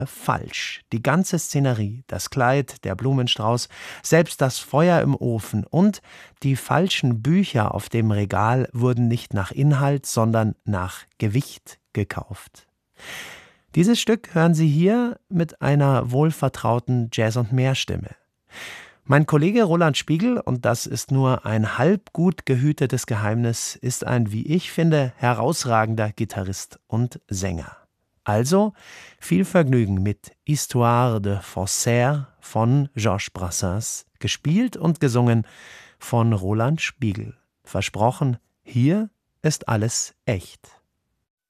falsch. Die ganze Szenerie, das Kleid, der Blumenstrauß, selbst das Feuer im Ofen und die falschen Bücher auf dem Regal wurden nicht nach Inhalt, sondern nach Gewicht gekauft. Dieses Stück hören Sie hier mit einer wohlvertrauten Jazz- und Mehrstimme. Mein Kollege Roland Spiegel, und das ist nur ein halb gut gehütetes Geheimnis, ist ein, wie ich finde, herausragender Gitarrist und Sänger. Also viel Vergnügen mit Histoire de Faussaire von Georges Brassens, gespielt und gesungen von Roland Spiegel. Versprochen, hier ist alles echt.